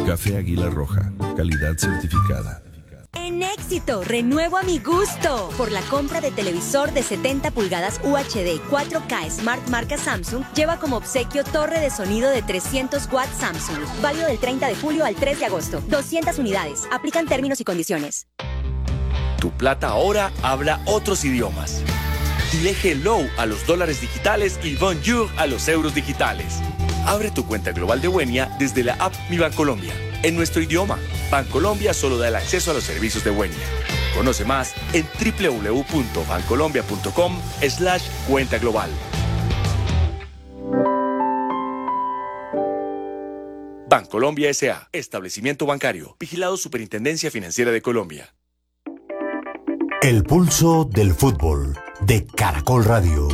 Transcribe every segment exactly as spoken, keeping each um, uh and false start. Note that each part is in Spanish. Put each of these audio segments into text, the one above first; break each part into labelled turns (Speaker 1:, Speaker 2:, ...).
Speaker 1: Café Águila Roja, calidad certificada.
Speaker 2: En Éxito, renuevo a mi gusto. Por la compra de televisor de setenta pulgadas U H D cuatro K Smart marca Samsung, lleva como obsequio torre de sonido de trescientos watts Samsung. Válido del treinta de julio al tres de agosto. doscientas unidades. Aplican términos y condiciones.
Speaker 3: Tu plata ahora habla otros idiomas. Dile hello a los dólares digitales y bonjour a los euros digitales. Abre tu cuenta global de Wenia desde la app Mi Bancolombia. En nuestro idioma, Bancolombia solo da el acceso a los servicios de Wenia. Conoce más en doble u doble u doble u punto bancolombia punto com slash cuenta global. Bancolombia S A. Establecimiento bancario. Vigilado Superintendencia Financiera de Colombia.
Speaker 4: El pulso del fútbol de Caracol Radio.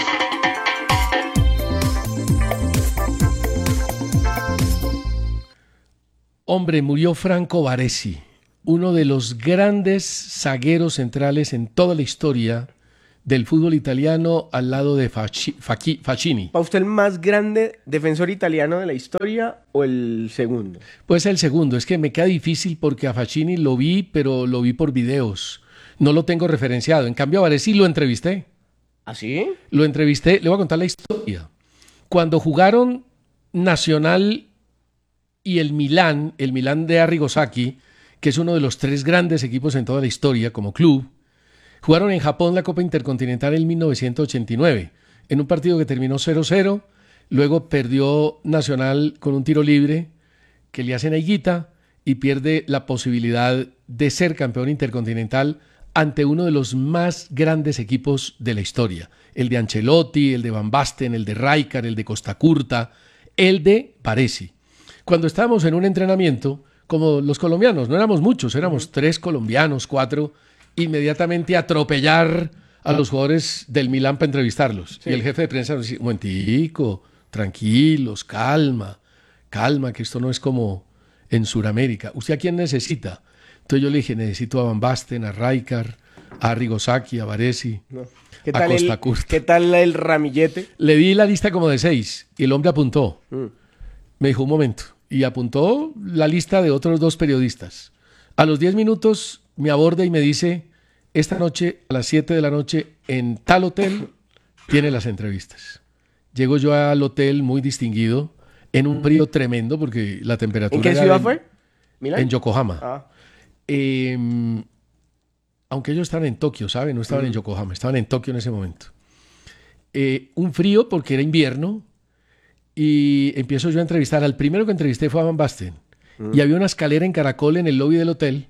Speaker 5: Hombre, murió Franco Baresi, uno de los grandes zagueros centrales en toda la historia del fútbol italiano, al lado de Facci, Facci, Facchini.
Speaker 6: ¿Para usted el más grande defensor italiano de la historia o el segundo?
Speaker 5: Pues el segundo. Es que me queda difícil porque a Facchini lo vi, pero lo vi por videos. No lo tengo referenciado. En cambio, a Baresi lo entrevisté.
Speaker 6: ¿Ah, sí?
Speaker 5: Lo entrevisté. Le voy a contar la historia. Cuando jugaron Nacional y el Milán, el Milán de Arrigo Sacchi, que es uno de los tres grandes equipos en toda la historia como club, jugaron en Japón la Copa Intercontinental en mil novecientos ochenta y nueve, en un partido que terminó cero cero, luego perdió Nacional con un tiro libre que le hacen a Higuita y pierde la posibilidad de ser campeón intercontinental ante uno de los más grandes equipos de la historia, el de Ancelotti, el de Van Basten, el de Rijkaard, el de Costa Curta, el de Baresi. Cuando estábamos en un entrenamiento, como los colombianos, no éramos muchos, éramos tres colombianos, cuatro, inmediatamente atropellar a los jugadores del Milán para entrevistarlos. Sí. Y el jefe de prensa nos decía, un momentico, tranquilos, calma, calma, que esto no es como en Sudamérica. ¿Usted a quién necesita? Entonces yo le dije, necesito a Van Basten, a Rijkaard, a Arrigo Sacchi, a Baresi,
Speaker 6: no. ¿Qué
Speaker 5: a
Speaker 6: tal
Speaker 5: Costa
Speaker 6: el,
Speaker 5: Curta.
Speaker 6: ¿Qué tal el ramillete?
Speaker 5: Le di la lista como de seis y el hombre apuntó. Mm. Me dijo, un momento. Y apuntó la lista de otros dos periodistas. A los diez minutos me aborda y me dice, esta noche a las siete de la noche en tal hotel tiene las entrevistas. Llego yo al hotel muy distinguido, en un frío tremendo porque la temperatura...
Speaker 6: ¿En qué
Speaker 5: era
Speaker 6: ciudad
Speaker 5: en,
Speaker 6: fue? ¿Milán?
Speaker 5: En Yokohama.
Speaker 6: Ah.
Speaker 5: Eh, aunque ellos estaban en Tokio, ¿saben? No estaban mm. en Yokohama, estaban en Tokio en ese momento. Eh, un frío porque era invierno. Y empiezo yo a entrevistar. Al primero que entrevisté fue a Van Basten. Mm. Y había una escalera en caracol en el lobby del hotel.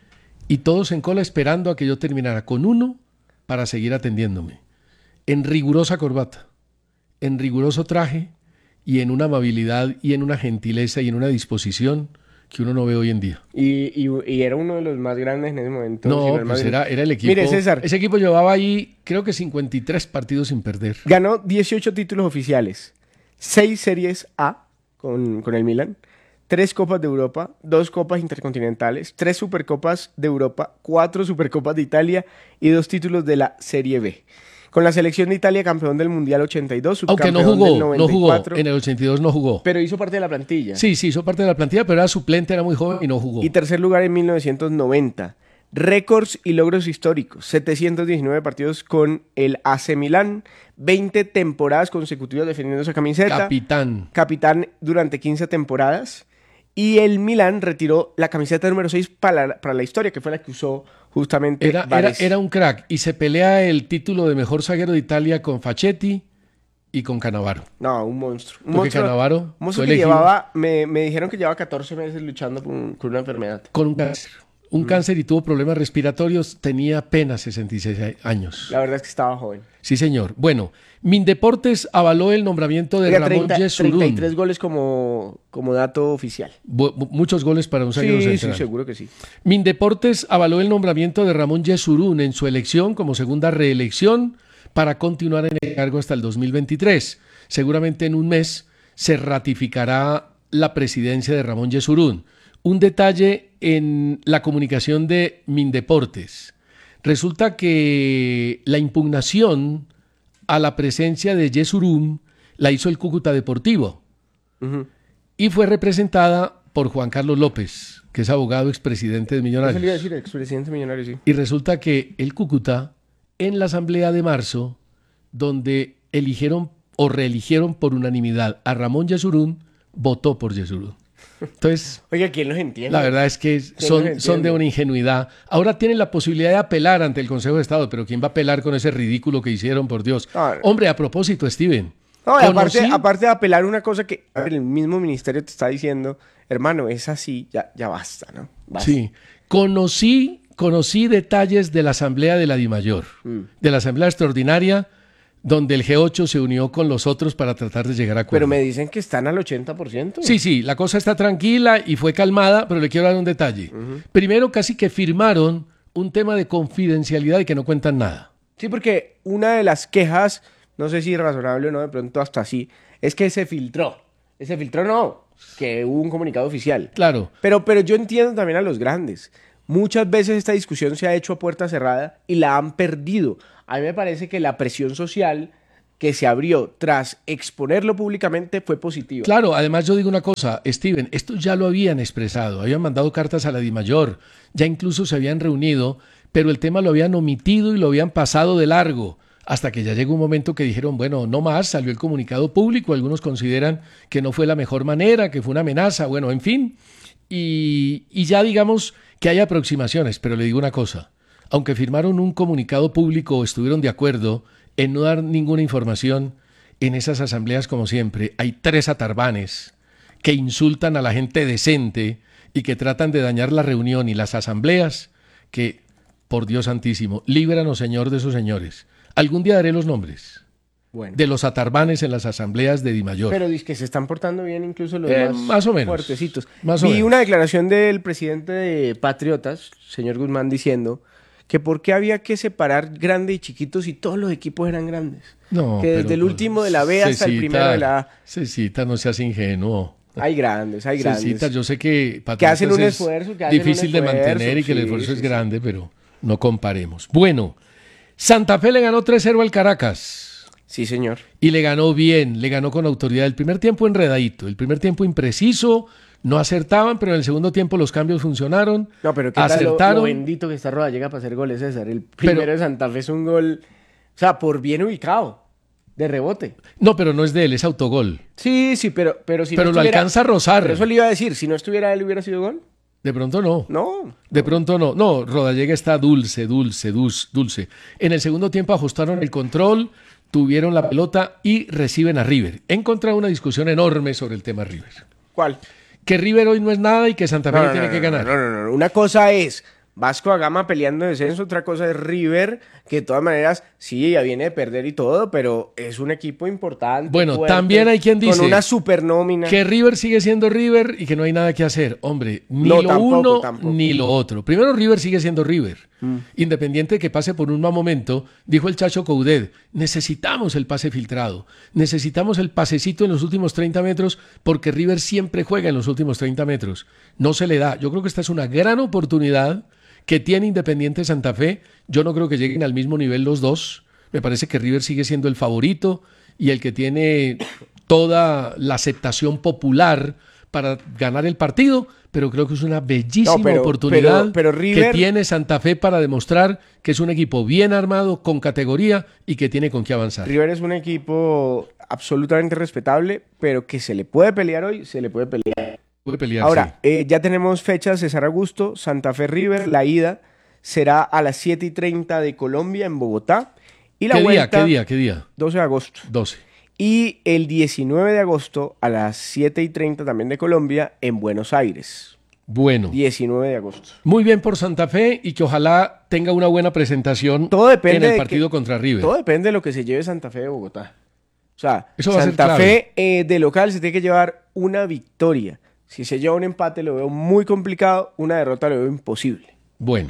Speaker 5: Y todos en cola esperando a que yo terminara con uno para seguir atendiéndome. En rigurosa corbata, en riguroso traje y en una amabilidad y en una gentileza y en una disposición que uno no ve hoy en día.
Speaker 6: Y, y, y era uno de los más grandes en ese momento.
Speaker 5: No, pues era, era el equipo.
Speaker 6: Mire, César.
Speaker 5: Ese equipo llevaba ahí, creo que cincuenta y tres partidos sin perder.
Speaker 6: Ganó dieciocho títulos oficiales. Seis Series A con, con el Milan, tres Copas de Europa, dos Copas Intercontinentales, tres Supercopas de Europa, cuatro Supercopas de Italia y dos títulos de la Serie B. Con la selección de Italia, campeón del Mundial ochenta y dos, subcampeón
Speaker 5: Aunque no jugó,
Speaker 6: del noventa y cuatro.
Speaker 5: No jugó, en el ochenta y dos no jugó.
Speaker 6: Pero hizo parte de la plantilla.
Speaker 5: Sí, sí, hizo parte de la plantilla, pero era suplente, era muy joven y no jugó.
Speaker 6: Y tercer lugar en mil novecientos noventa. Récords y logros históricos, setecientos diecinueve partidos con el A C Milán, veinte temporadas consecutivas defendiendo esa camiseta.
Speaker 5: Capitán.
Speaker 6: Capitán durante quince temporadas. Y el Milán retiró la camiseta número seis para la, para la historia, que fue la que usó justamente
Speaker 5: era, era, era un crack. Y se pelea el título de mejor zaguero de Italia con Facchetti y con Cannavaro.
Speaker 6: No, un monstruo. Un
Speaker 5: Porque
Speaker 6: monstruo,
Speaker 5: Cannavaro
Speaker 6: un monstruo que llevaba, me, me dijeron que llevaba catorce meses luchando con, con una enfermedad.
Speaker 5: Con un cáncer. Un mm. cáncer y tuvo problemas respiratorios, tenía apenas sesenta y seis años.
Speaker 6: La verdad es que estaba joven.
Speaker 5: Sí, señor. Bueno, Mindeportes avaló el nombramiento de Oiga, Ramón Yesurún.
Speaker 6: treinta y tres goles como, como dato oficial.
Speaker 5: Bu muchos goles para un zaguero
Speaker 6: sí,
Speaker 5: central.
Speaker 6: Sí, seguro que sí.
Speaker 5: Mindeportes avaló el nombramiento de Ramón Yesurún en su elección como segunda reelección para continuar en el cargo hasta el dos mil veintitrés. Seguramente en un mes se ratificará la presidencia de Ramón Yesurún. Un detalle en la comunicación de Mindeportes. Resulta que la impugnación a la presencia de Yesurún la hizo el Cúcuta Deportivo uh-huh. y fue representada por Juan Carlos López, que es abogado expresidente de Millonarios.
Speaker 6: Eso le iba a decir, expresidente Millonarios, sí.
Speaker 5: Y resulta que el Cúcuta, en la asamblea de marzo, donde eligieron o reeligieron por unanimidad a Ramón Yesurún, votó por Yesurún. Entonces,
Speaker 6: oiga, ¿quién los entiende?
Speaker 5: la verdad es que son, son de una ingenuidad. Ahora tienen la posibilidad de apelar ante el Consejo de Estado, pero ¿quién va a apelar con ese ridículo que hicieron, por Dios?
Speaker 6: No, no.
Speaker 5: Hombre, a propósito, Steven.
Speaker 6: No, y aparte,
Speaker 5: conocí-
Speaker 6: aparte de apelar una cosa que a ver, el mismo ministerio te está diciendo, hermano, es así, ya, ya basta, ¿no? Basta.
Speaker 5: Sí, conocí, conocí detalles de la asamblea de la DIMAYOR,
Speaker 6: Mm.
Speaker 5: de la asamblea extraordinaria, donde el G ocho se unió con los otros para tratar de llegar a acuerdo.
Speaker 6: Pero me dicen que están al ochenta por ciento.
Speaker 5: Sí, sí, la cosa está tranquila y fue calmada, pero le quiero dar un detalle. Primero, casi que firmaron un tema de confidencialidad y que no cuentan nada.
Speaker 6: Sí, porque una de las quejas, no sé si razonable o no, de pronto hasta así, es que se filtró. Ese filtró no, que hubo un comunicado oficial.
Speaker 5: Claro,
Speaker 6: Pero, pero yo entiendo también a los grandes. Muchas veces esta discusión se ha hecho a puerta cerrada y la han perdido. A mí me parece que la presión social que se abrió tras exponerlo públicamente fue positiva.
Speaker 5: claro, además yo digo una cosa, Steven, esto ya lo habían expresado, habían mandado cartas a la DIMAYOR, ya incluso se habían reunido, pero el tema lo habían omitido y lo habían pasado de largo, hasta que ya llegó un momento que dijeron, bueno, no más, salió el comunicado público, algunos consideran que no fue la mejor manera, que fue una amenaza, bueno, en fin, y, y ya digamos que hay aproximaciones, pero le digo una cosa, aunque firmaron un comunicado público o estuvieron de acuerdo en no dar ninguna información, en esas asambleas, como siempre, hay tres atarbanes que insultan a la gente decente y que tratan de dañar la reunión y las asambleas, que, por Dios santísimo, líbranos, Señor, de esos señores. Algún día daré los nombres
Speaker 6: Bueno.
Speaker 5: de los atarbanes en las asambleas de DIMAYOR.
Speaker 6: Pero dice que se están portando bien incluso los
Speaker 5: Eh,
Speaker 6: más,
Speaker 5: más o menos.
Speaker 6: fuertecitos.
Speaker 5: Más o
Speaker 6: Vi
Speaker 5: menos.
Speaker 6: una declaración del presidente de Patriotas, señor Guzmán, diciendo que por qué había que separar grande y chiquito si todos los equipos eran grandes.
Speaker 5: No,
Speaker 6: que desde
Speaker 5: pero,
Speaker 6: el último de la B hasta el
Speaker 5: Cecita,
Speaker 6: primero de la A.
Speaker 5: Cecita, no seas ingenuo.
Speaker 6: Hay grandes, hay grandes.
Speaker 5: Cecita, yo sé que
Speaker 6: Que hacen un
Speaker 5: es
Speaker 6: esfuerzo, que hacen un
Speaker 5: difícil de
Speaker 6: esfuerzo,
Speaker 5: mantener y que el
Speaker 6: sí,
Speaker 5: esfuerzo
Speaker 6: sí,
Speaker 5: es
Speaker 6: sí.
Speaker 5: grande, pero no comparemos. Bueno, Santa Fe le ganó tres cero al Caracas
Speaker 6: Sí, señor.
Speaker 5: y le ganó bien, le ganó con autoridad. El primer tiempo enredadito, el primer tiempo impreciso, no acertaban, pero en el segundo tiempo los cambios funcionaron,
Speaker 6: No, pero qué tal lo,
Speaker 5: acertaron.
Speaker 6: lo bendito que está Rodallega para hacer goles, César. El primero
Speaker 5: Pero-
Speaker 6: de Santa Fe es un gol, o sea, por bien ubicado, de rebote.
Speaker 5: No, pero no es de él, es autogol.
Speaker 6: Sí, sí, pero, pero si
Speaker 5: Pero
Speaker 6: no
Speaker 5: lo
Speaker 6: estuviera-
Speaker 5: alcanza a rozar.
Speaker 6: Pero eso le iba a decir, si no estuviera él, ¿hubiera sido gol?
Speaker 5: De pronto no.
Speaker 6: No.
Speaker 5: De pronto no. No, Rodallega está dulce, dulce, dulce, dulce. En el segundo tiempo ajustaron el control, tuvieron la pelota y reciben a River. He encontrado una discusión enorme sobre el tema River.
Speaker 6: ¿Cuál?
Speaker 5: Que River hoy no es nada y que Santa Fe
Speaker 6: No,
Speaker 5: no,
Speaker 6: no,
Speaker 5: tiene
Speaker 6: no,
Speaker 5: que
Speaker 6: no,
Speaker 5: ganar.
Speaker 6: No, no, no, no. Una cosa es Vasco da Gama peleando descenso, otra cosa es River, que de todas maneras, sí, ya viene de perder y todo, pero es un equipo importante.
Speaker 5: Bueno,
Speaker 6: fuerte,
Speaker 5: también hay quien dice
Speaker 6: con una supernómina.
Speaker 5: Que River sigue siendo River y que no hay nada que hacer. Hombre, ni
Speaker 6: No,
Speaker 5: lo
Speaker 6: tampoco,
Speaker 5: uno
Speaker 6: tampoco.
Speaker 5: ni lo otro. Primero, River sigue siendo River.
Speaker 6: Mm.
Speaker 5: Independiente de que pase por un mal momento, dijo el Chacho Coudet, necesitamos el pase filtrado, necesitamos el pasecito en los últimos treinta metros porque River siempre juega en los últimos treinta metros. No se le da. Yo creo que esta es una gran oportunidad que tiene Independiente Santa Fe. Yo no creo que lleguen al mismo nivel los dos. Me parece que River sigue siendo el favorito y el que tiene toda la aceptación popular para ganar el partido, pero creo que es una bellísima
Speaker 6: No, pero-
Speaker 5: oportunidad
Speaker 6: pero- pero River-
Speaker 5: que tiene Santa Fe para demostrar que es un equipo bien armado, con categoría y que tiene con qué avanzar.
Speaker 6: River es un equipo absolutamente respetable, pero que se le puede pelear hoy, se le puede pelear.
Speaker 5: Puede pelear,
Speaker 6: Ahora, eh, ya tenemos fechas, César Augusto, Santa Fe River, la ida será a las siete y treinta de Colombia en Bogotá. Y
Speaker 5: sí.
Speaker 6: la
Speaker 5: ¿Qué día?
Speaker 6: vuelta,
Speaker 5: ¿Qué día? ¿Qué día?
Speaker 6: doce de agosto.
Speaker 5: doce.
Speaker 6: Y el diecinueve de agosto a las siete y treinta también de Colombia en Buenos Aires.
Speaker 5: Bueno,
Speaker 6: diecinueve de agosto.
Speaker 5: muy bien por Santa Fe y que ojalá tenga una buena presentación
Speaker 6: Todo depende
Speaker 5: en el
Speaker 6: de
Speaker 5: partido
Speaker 6: que-
Speaker 5: contra River.
Speaker 6: Todo depende de lo que se lleve Santa Fe de Bogotá. O sea,
Speaker 5: Eso va a ser
Speaker 6: Santa
Speaker 5: clave.
Speaker 6: Fe eh, de local se tiene que llevar una victoria. Si se lleva un empate lo veo muy complicado, una derrota lo veo imposible.
Speaker 5: Bueno,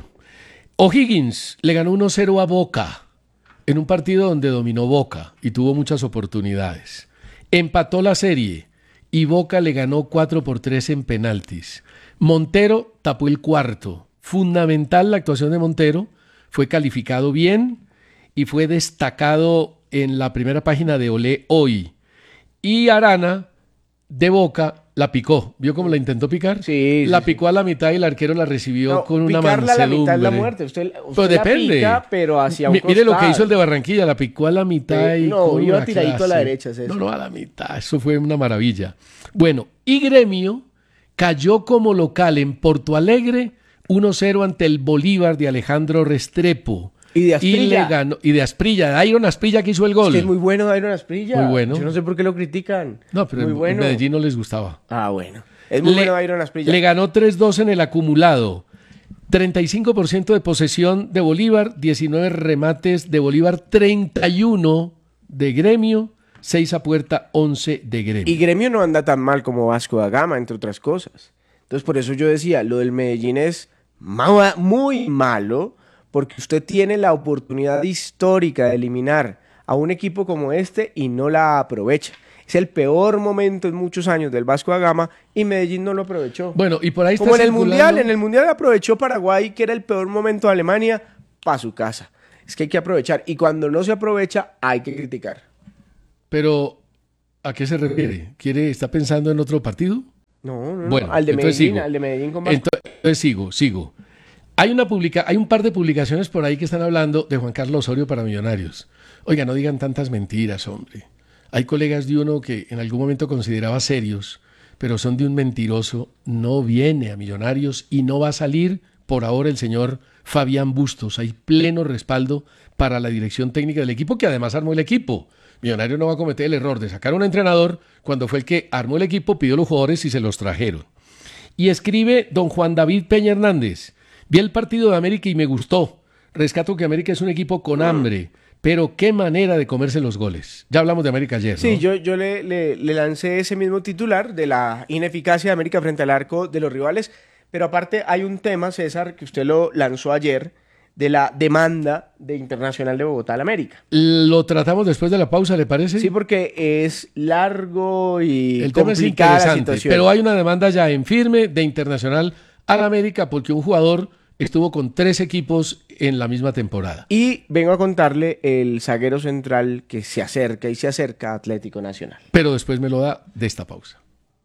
Speaker 5: O'Higgins le ganó uno cero a Boca en un partido donde dominó Boca y tuvo muchas oportunidades. Empató la serie y Boca le ganó cuatro por tres en penaltis. Montero tapó el cuarto. Fundamental la actuación de Montero. Fue calificado bien y fue destacado en la primera página de Olé Hoy. Y Arana, de Boca, La picó. ¿Vio cómo la intentó picar?
Speaker 6: Sí,
Speaker 5: La
Speaker 6: sí,
Speaker 5: picó
Speaker 6: sí.
Speaker 5: a la mitad y el arquero la recibió
Speaker 6: No,
Speaker 5: con una
Speaker 6: picarla a la mitad
Speaker 5: mansedumbre.
Speaker 6: es la muerte. Usted, usted
Speaker 5: Pues
Speaker 6: la
Speaker 5: depende.
Speaker 6: pica, pero hacia un
Speaker 5: Mi- Mire lo que
Speaker 6: costado.
Speaker 5: hizo el de Barranquilla, la picó a la mitad
Speaker 6: Sí,
Speaker 5: y
Speaker 6: no,
Speaker 5: con
Speaker 6: iba
Speaker 5: una
Speaker 6: tiradito a la
Speaker 5: clase.
Speaker 6: derecha, es eso.
Speaker 5: No, no, a la mitad. Eso fue una maravilla. Bueno, y Gremio cayó como local en Porto Alegre uno cero ante el Bolívar de Alejandro Restrepo.
Speaker 6: Y de
Speaker 5: Y
Speaker 6: Asprilla.
Speaker 5: le ganó, y de Asprilla, de Iron Asprilla que hizo el gol.
Speaker 6: Es que es muy bueno Dairon Asprilla.
Speaker 5: Muy bueno.
Speaker 6: Yo no sé por qué lo critican.
Speaker 5: No, pero
Speaker 6: muy
Speaker 5: en,
Speaker 6: bueno.
Speaker 5: en Medellín no les gustaba.
Speaker 6: Ah, bueno. Es muy
Speaker 5: Le-
Speaker 6: bueno Dairon Asprilla.
Speaker 5: Le ganó tres dos en el acumulado. treinta y cinco por ciento de posesión de Bolívar, diecinueve remates de Bolívar, treinta y uno de Gremio, seis a puerta, once de Gremio.
Speaker 6: Y Gremio no anda tan mal como Vasco da Gama, entre otras cosas. Entonces, por eso yo decía, lo del Medellín es ma- muy malo, porque usted tiene la oportunidad histórica de eliminar a un equipo como este y no la aprovecha. Es el peor momento en muchos años del Vasco da Gama y Medellín no lo aprovechó.
Speaker 5: Bueno, y por ahí está
Speaker 6: Como en el
Speaker 5: circulando-
Speaker 6: Mundial, en el Mundial aprovechó Paraguay, que era el peor momento de Alemania, para su casa. Es que hay que aprovechar. Y cuando no se aprovecha, hay que criticar.
Speaker 5: Pero, ¿a qué se refiere? ¿Quiere, está pensando en otro partido?
Speaker 6: No, no, no.
Speaker 5: Bueno,
Speaker 6: al de
Speaker 5: entonces
Speaker 6: Medellín,
Speaker 5: sigo.
Speaker 6: al de Medellín con Vasco.
Speaker 5: Entonces, entonces sigo, sigo. Hay, una publica, hay un par de publicaciones por ahí que están hablando de Juan Carlos Osorio para Millonarios. Oiga, no digan tantas mentiras, hombre. Hay colegas de uno que en algún momento consideraba serios, pero son de un mentiroso. No viene a Millonarios y no va a salir por ahora el señor Fabián Bustos. Hay pleno respaldo para la dirección técnica del equipo, que además armó el equipo. Millonario no va a cometer el error de sacar a un entrenador cuando fue el que armó el equipo, pidió los jugadores y se los trajeron. Y escribe don Juan David Peña Hernández: vi el partido de América y me gustó. Rescato que América es un equipo con hambre, pero qué manera de comerse los goles. Ya hablamos de América ayer, ¿no?
Speaker 6: Sí, yo, yo le, le- le lancé ese mismo titular de la ineficacia de América frente al arco de los rivales, pero aparte hay un tema, César, que usted lo lanzó ayer, de la demanda de Internacional de Bogotá al América.
Speaker 5: Lo tratamos después de la pausa, ¿le parece?
Speaker 6: Sí, porque es largo y
Speaker 5: El tema es
Speaker 6: complicada la
Speaker 5: interesante,
Speaker 6: situación.
Speaker 5: pero hay una demanda ya en firme de Internacional al América porque un jugador estuvo con tres equipos en la misma temporada.
Speaker 6: Y vengo a contarle el zaguero central que se acerca y se acerca a Atlético Nacional.
Speaker 5: Pero después me lo da de esta pausa.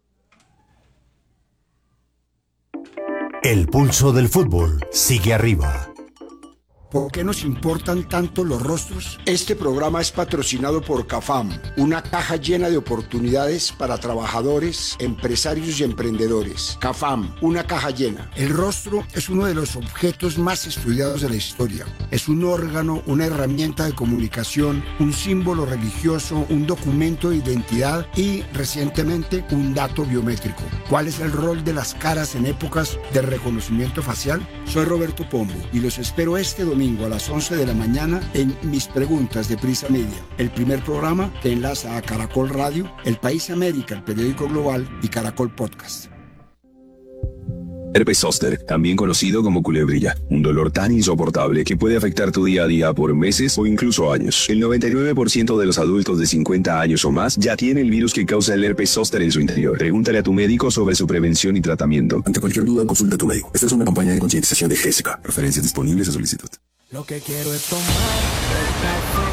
Speaker 4: El pulso del fútbol sigue arriba.
Speaker 7: ¿Por qué nos importan tanto los rostros? Este programa es patrocinado por CAFAM, una caja llena de oportunidades para trabajadores, empresarios y emprendedores. CAFAM, una caja llena. El rostro es uno de los objetos más estudiados de la historia. Es un órgano, una herramienta de comunicación, un símbolo religioso, un documento de identidad y, recientemente, un dato biométrico. ¿Cuál es el rol de las caras en épocas de reconocimiento facial? Soy Roberto Pombo y los espero este domingo a las once de la mañana en Mis Preguntas de Prisa Media, el primer programa que enlaza a Caracol Radio, El País América, el periódico global y Caracol Podcast.
Speaker 8: Herpes zóster, también conocido como culebrilla, un dolor tan insoportable que puede afectar tu día a día por meses o incluso años. El noventa y nueve por ciento de los adultos de cincuenta años o más ya tiene el virus que causa el herpes zóster en su interior. Pregúntale a tu médico sobre su prevención y tratamiento.
Speaker 9: Ante cualquier duda, consulta a tu médico. Esta es una campaña de concientización de G S C A. Referencias disponibles a solicitud.
Speaker 10: Lo que quiero es tomar el café.